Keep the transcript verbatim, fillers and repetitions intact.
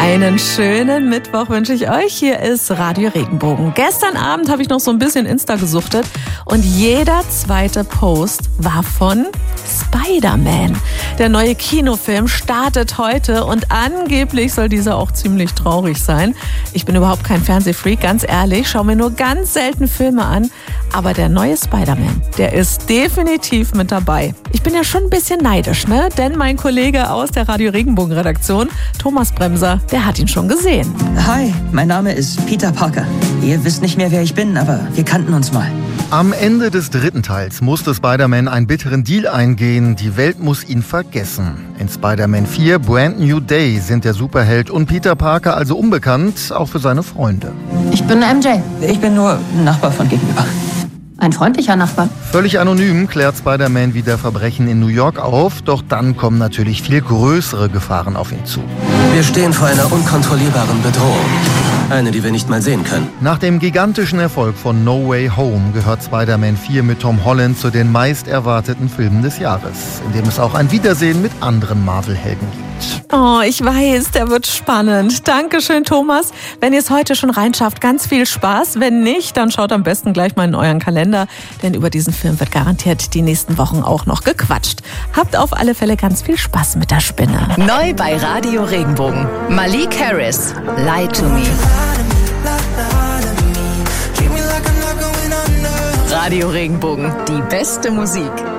Einen schönen Mittwoch wünsche ich euch. Hier ist Radio Regenbogen. Gestern Abend habe ich noch so ein bisschen Insta gesuchtet und jeder zweite Post war von Spider-Man. Der neue Kinofilm startet heute und angeblich soll dieser auch ziemlich traurig sein. Ich bin überhaupt kein Fernsehfreak, ganz ehrlich, schaue mir nur ganz selten Filme an. Aber der neue Spider-Man, der ist definitiv mit dabei. Ich bin ja schon ein bisschen neidisch, ne? Denn mein Kollege aus der Radio Regenbogen-Redaktion, Thomas Bremser, der hat ihn schon gesehen. Hi, mein Name ist Peter Parker. Ihr wisst nicht mehr, wer ich bin, aber wir kannten uns mal. Am Ende des dritten Teils musste Spider-Man einen bitteren Deal eingehen. Die Welt muss ihn vergessen. In Spider-Man vier Brand New Day sind der Superheld und Peter Parker also unbekannt, auch für seine Freunde. Ich bin M J. Ich bin nur Nachbar von gegenüber. Ein freundlicher Nachbar. Völlig anonym klärt Spider-Man wieder Verbrechen in New York auf, doch dann kommen natürlich viel größere Gefahren auf ihn zu. Wir stehen vor einer unkontrollierbaren Bedrohung. Eine, die wir nicht mal sehen können. Nach dem gigantischen Erfolg von No Way Home gehört Spider-Man vier mit Tom Holland zu den meist erwarteten Filmen des Jahres, in dem es auch ein Wiedersehen mit anderen Marvel-Helden gibt. Oh, ich weiß, der wird spannend. Dankeschön, Thomas. Wenn ihr es heute schon reinschafft, ganz viel Spaß. Wenn nicht, dann schaut am besten gleich mal in euren Kalender, denn über diesen Film wird garantiert die nächsten Wochen auch noch gequatscht. Habt auf alle Fälle ganz viel Spaß mit der Spinne. Neu bei Radio Regenbogen. Malik Harris, Lie to Me. Radio Regenbogen, die beste Musik.